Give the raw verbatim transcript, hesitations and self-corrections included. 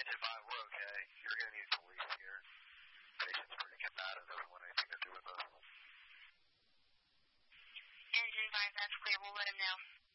Engine five, we're okay. You're going to need police here. Patient's pretty combative, doesn't want anything to do with us. Engine five, that's clear. We'll let him know.